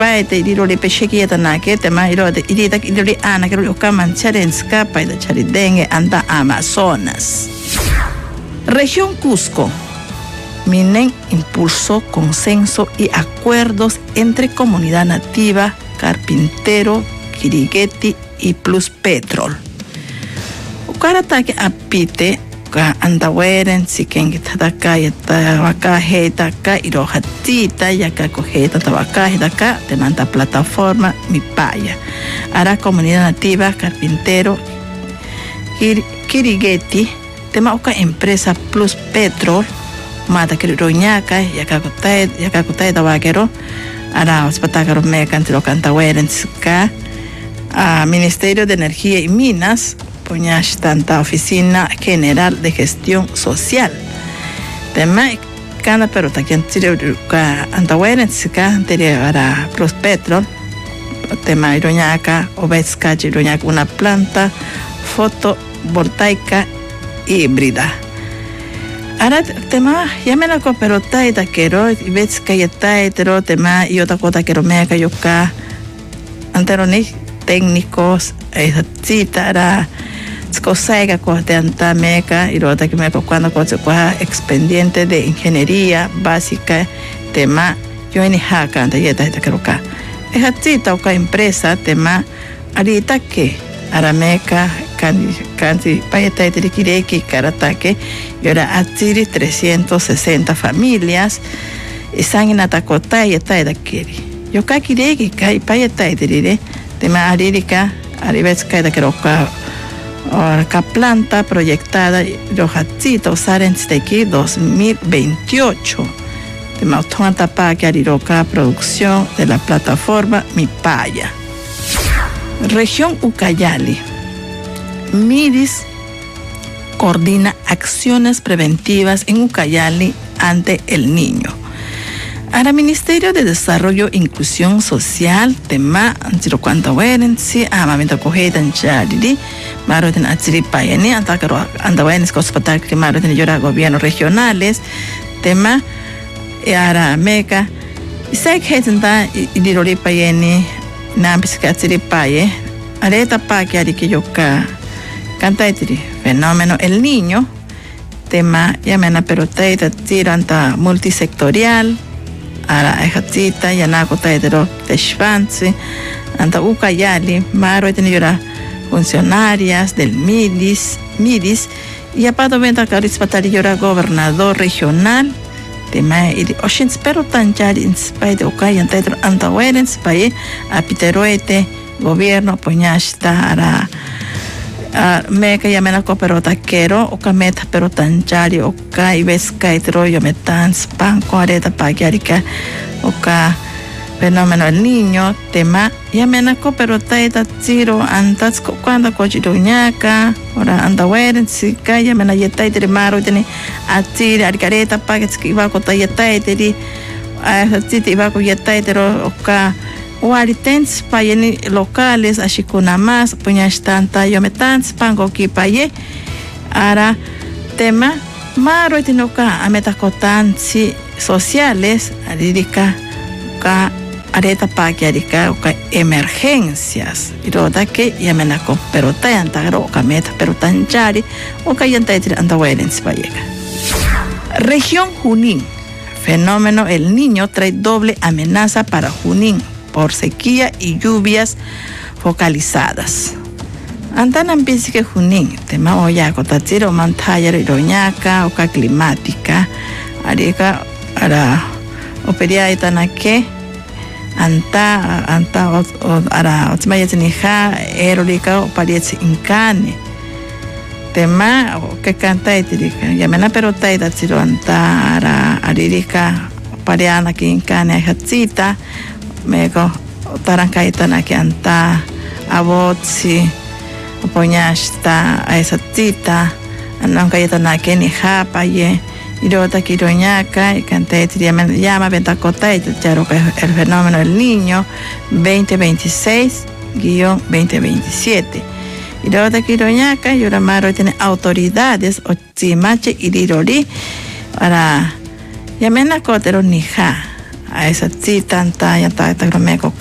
paite irori peshekieta na que tema irode irida irori ana que lo caman charenska paida charidenge anda Amazonas. Región Cusco. Minen impulsó consenso y acuerdos entre comunidad nativa, Carpintero, Quirigueti y Plus Petrol. Ukaratake apite ka andaweren siken kitaka yatawaka hetaka irohatita yaka kojeta tabaka hetaka demanda plataforma Mipaya. Ara comunidad nativa, Carpintero, Quirigueti, tema oka empresa Plus Petrol, mata que roñaca yaka kotay tabakero, ara ospatakaro me cantiro cantaweren ska, Ministerio de Energía y Minas, tanta Oficina General de Gestión Social. Tema cada pero taquien tiro antawen sika anterior para Plus Petrol. Tema iroñaca obesca iroñaca una planta fotovoltaica híbrida. Ahora tema ya me la cooperota y taquero y ves que ya está tema y otra cosa que romea yoka anteroni técnicos esa cita era cosaiga de antameca y luego que me cuando consecuencia expediente de ingeniería básica tema yo en haka anda yeta esta croca esa cita oca empresa tema ahorita que arameca canti payeta de kireki karatake y ahora atiri 360 familias y sanguina takota y está de kiri yo ka kireki kai payeta de tema arírica aribesca de croca la planta proyectada Rojatito Sarenstekí 2028 de Mautanta Paque Ariroca producción de la plataforma Mipaya. Región Ucayali. MIDIS coordina acciones preventivas en Ucayali ante el niño. Ahora Ministerio de Desarrollo e Inclusión Social tema antiro cuanto weren si amamento cogetan charidi maro den atiri payeni antakaro andawen cospatar maro den llora gobiernos regionales tema ara meca sai hetenta idirori payeni nampis atiri paye areta pa que ari que yoka canta itiri fenómeno el niño tema yamena peroteta tiranta multisectorial ara ejatita yanako taidero teshvansi anta Ucayali maro eteniyora funcionarias del MIDIS y apado venta caris patariora gobernador regional tema iri oshins pero tanjari inspire Ucayan taidero anta werens paye apiteroete gobierno poñashta ara meka yamena ko pero taquero o kameta pero tanjari o ka ibes kaitro yo metan span coreta pagiarica o ka fenómeno el niño tema yamena ko pero taita tiro antas cuando cochidoñaca ora anda weren si ka yamena yeta de maro tene atiri arcareta pagues que iba ko tayeta de a titi iba ko yeta de o ka Waritens payeni locales ashikuna más puñastanta yometans pango ki paye ara tema maro etinoka ametakotansi sociales aririka ka areta pakiarika ka emergencias iroda que yamenako pero tayantagro ka meta pero tanjari o ka yantaitri andawelens payega. Región Junín. Fenómeno el niño trae doble amenaza para Junín por sequía y lluvias focalizadas. Antanan que Junín, tema oya cotatiro mantaya iroñaca oca climática, arica ara operia itanake anta ara otmayetnija erolica o pariets incane. Tema que canta itirica, yamena pero taita tiro anta ara aririca pariana que incane hatsita mego tarankaitana que anta abotsi poñashta a esa tita anankaitana que ni japaye irota kiroñaca y cante llama ventacota y charo el fenómeno del niño 2026-2027 irota kiroñaca y oramaro tiene autoridades o chimache y dirori para yamena cotero nija a esa tsitan ta ya ta ta me ko